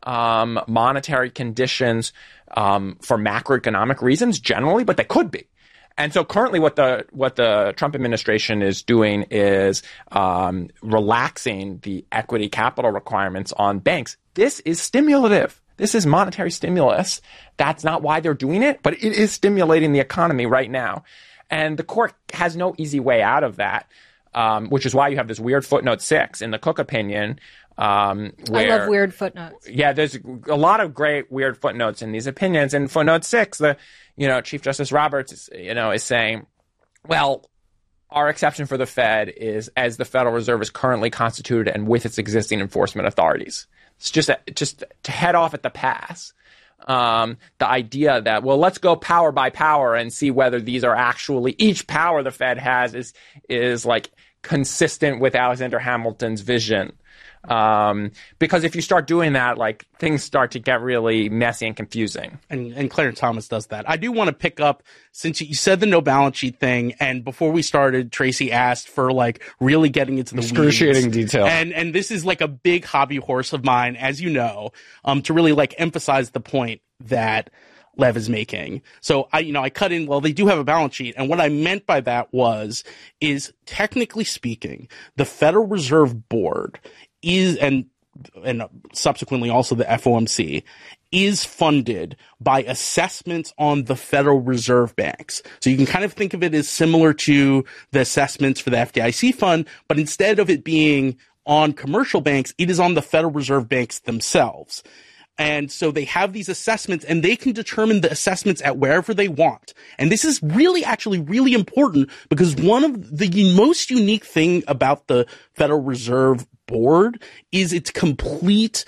monetary conditions for macroeconomic reasons generally, but they could be. And so currently what the Trump administration is doing is relaxing the equity capital requirements on banks. This is stimulative. This is monetary stimulus. That's not why they're doing it, but it is stimulating the economy right now. And the court has no easy way out of that, which is why you have this weird footnote 6 in the Cook opinion. Where, I love weird footnotes. Yeah, there's a lot of great weird footnotes in these opinions. And footnote 6, Chief Justice Roberts, is saying, well, our exception for the Fed is as the Federal Reserve is currently constituted and with its existing enforcement authorities. It's just to head off at the pass. The idea that, well, let's go power by power and see whether these are actually, each power the Fed has is like consistent with Alexander Hamilton's vision. Because if you start doing that, like things start to get really messy and confusing. And Clarence Thomas does that. I do want to pick up, since you said the no balance sheet thing, and before we started, Tracy asked for like really getting into the excruciating detail. And this is like a big hobby horse of mine, as you know, to really like emphasize the point that Lev is making. So I cut in, well, they do have a balance sheet. And what I meant by that is technically speaking, the Federal Reserve Board is, and subsequently also the FOMC, is funded by assessments on the Federal Reserve banks. So you can kind of think of it as similar to the assessments for the FDIC fund, but instead of it being on commercial banks, it is on the Federal Reserve banks themselves. And so they have these assessments and they can determine the assessments at wherever they want. And this is actually really important because one of the most unique thing about the Federal Reserve Board is its complete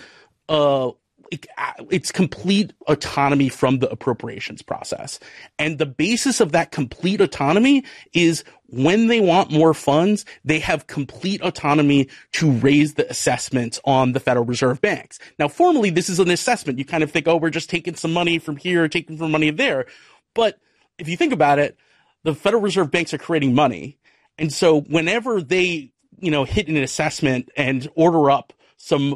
autonomy from the appropriations process. And the basis of that complete autonomy is when they want more funds, they have complete autonomy to raise the assessments on the Federal Reserve banks. Now, formally, this is an assessment. You kind of think, oh, we're just taking some money from here, taking some money there. But if you think about it, the Federal Reserve banks are creating money. And so whenever they, hit an assessment and order up some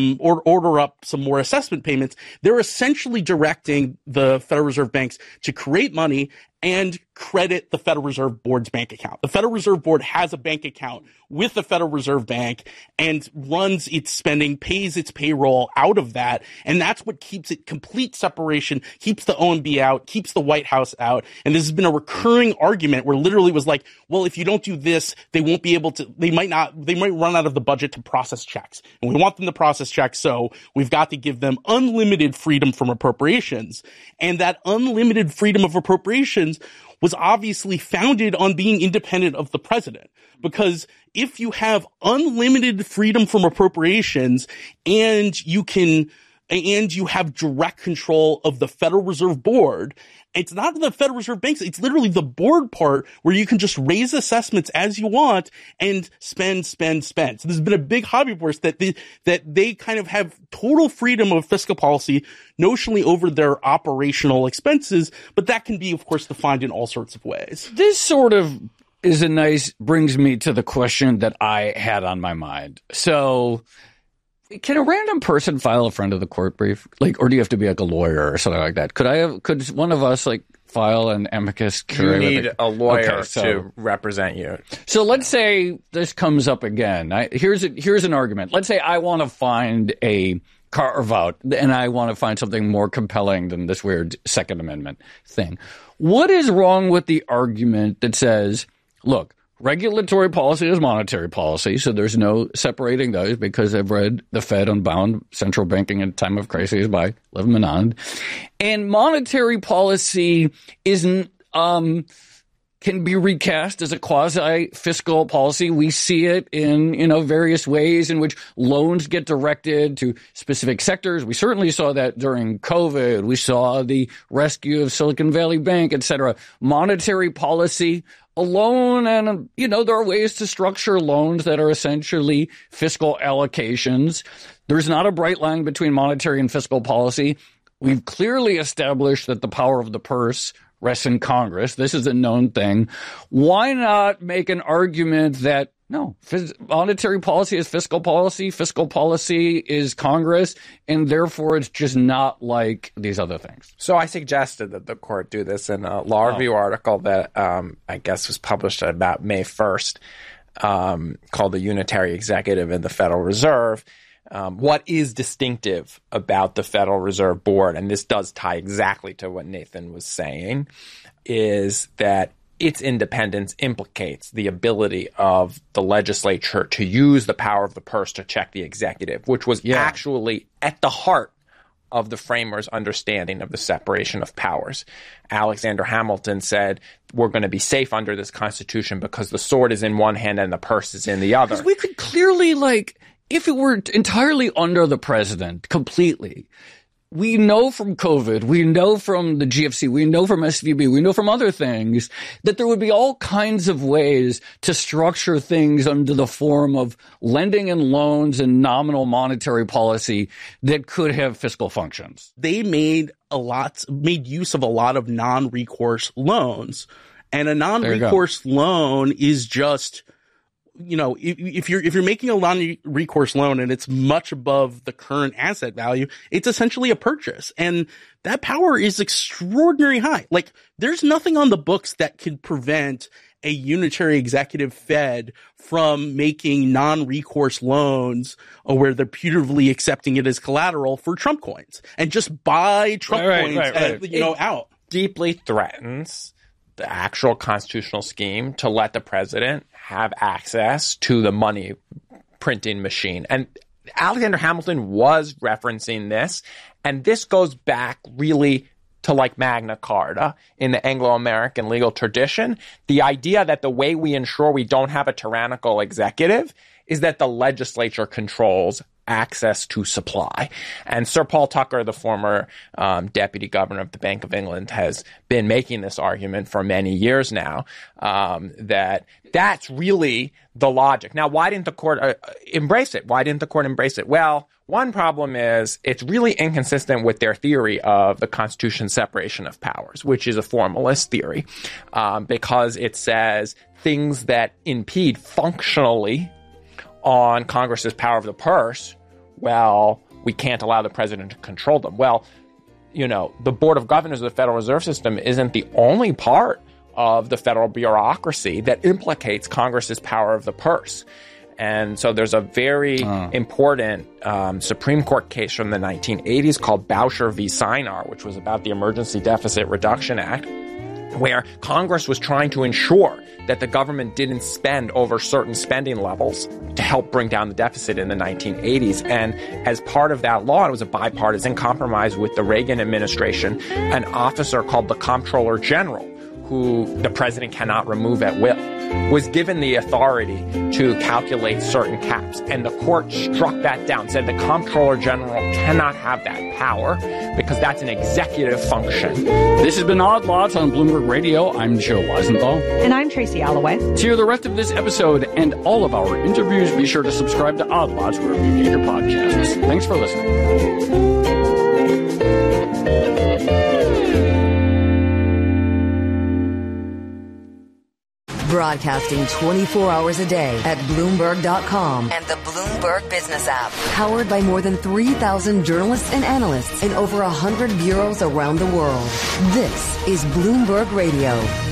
more assessment payments, they're essentially directing the Federal Reserve banks to create money and credit the Federal Reserve Board's bank account. The Federal Reserve Board has a bank account with the Federal Reserve Bank and runs its spending, pays its payroll out of that. And that's what keeps it complete separation, keeps the OMB out, keeps the White House out. And this has been a recurring argument where literally was like, well, if you don't do this, they won't be able to, they might run out of the budget to process checks. And we want them to process checks, so we've got to give them unlimited freedom from appropriations. And that unlimited freedom of appropriations was obviously founded on being independent of the president. Because if you have unlimited freedom from appropriations and you have direct control of the Federal Reserve Board, it's not the Federal Reserve banks, it's literally the board part where you can just raise assessments as you want and spend. So there's been a big hobby horse that they kind of have total freedom of fiscal policy notionally over their operational expenses, but that can be, of course, defined in all sorts of ways. This sort of brings me to the question that I had on my mind. So, can a random person file a friend of the court brief? Or do you have to be like a lawyer or something like that? Could one of us file an amicus curiae? You need a lawyer to represent you. So let's say this comes up again. Here's an argument. Let's say I want to find a carve out and I want to find something more compelling than this weird Second Amendment thing. What is wrong with the argument that says, look, regulatory policy is monetary policy, so there's no separating those because I've read The Fed Unbound, Central Banking in a Time of Crisis by Lev Menand. And monetary policy can be recast as a quasi-fiscal policy. We see it in, various ways in which loans get directed to specific sectors. We certainly saw that during COVID. We saw the rescue of Silicon Valley Bank, et cetera. Monetary policy alone, and, there are ways to structure loans that are essentially fiscal allocations. There's not a bright line between monetary and fiscal policy. We've clearly established that the power of the purse rests in Congress. This is a known thing. Why not make an argument that no, monetary policy is fiscal policy is Congress, and therefore it's just not like these other things? So I suggested that the court do this in a law review article that I guess was published about May 1st, called The Unitary Executive in the Federal Reserve. What is distinctive about the Federal Reserve Board, and this does tie exactly to what Nathan was saying, is that its independence implicates the ability of the legislature to use the power of the purse to check the executive, which was actually at the heart of the framers' understanding of the separation of powers. Alexander Hamilton said, we're going to be safe under this Constitution because the sword is in one hand and the purse is in the other. Because we could clearly, if it were entirely under the president completely, we know from COVID, we know from the GFC, we know from SVB, we know from other things that there would be all kinds of ways to structure things under the form of lending and loans and nominal monetary policy that could have fiscal functions. They made use of a lot of non-recourse loans. And a non-recourse loan is just, if you're making a non-recourse loan and it's much above the current asset value, it's essentially a purchase. And that power is extraordinarily high. There's nothing on the books that could prevent a unitary executive Fed from making non-recourse loans where they're putatively accepting it as collateral for Trump coins and just buy Trump coins out. Deeply threatens the actual constitutional scheme to let the president have access to the money printing machine. And Alexander Hamilton was referencing this, and this goes back really to Magna Carta in the Anglo-American legal tradition. The idea that the way we ensure we don't have a tyrannical executive is that the legislature controls access to supply. And Sir Paul Tucker, the former deputy governor of the Bank of England, has been making this argument for many years now, that that's really the logic. Now, why didn't the court embrace it? Why didn't the court embrace it? Well, one problem is it's really inconsistent with their theory of the Constitution's separation of powers, which is a formalist theory, because it says things that impede functionally on Congress's power of the purse, well, we can't allow the president to control them. Well, the Board of Governors of the Federal Reserve System isn't the only part of the federal bureaucracy that implicates Congress's power of the purse. And so there's a very important Supreme Court case from the 1980s called Boucher v. Sinar, which was about the Emergency Deficit Reduction Act, where Congress was trying to ensure that the government didn't spend over certain spending levels to help bring down the deficit in the 1980s. And as part of that law, it was a bipartisan compromise with the Reagan administration, an officer called the Comptroller General, who the president cannot remove at will, was given the authority to calculate certain caps. And the court struck that down, said the Comptroller General cannot have that power because that's an executive function. This has been Odd Lots on Bloomberg Radio. I'm Joe Weisenthal. And I'm Tracy Alloway. To hear the rest of this episode and all of our interviews, be sure to subscribe to Odd Lots wherever you get your podcasts. Thanks for listening. Broadcasting 24 hours a day at Bloomberg.com and the Bloomberg Business app. Powered by more than 3,000 journalists and analysts in over 100 bureaus around the world. This is Bloomberg Radio.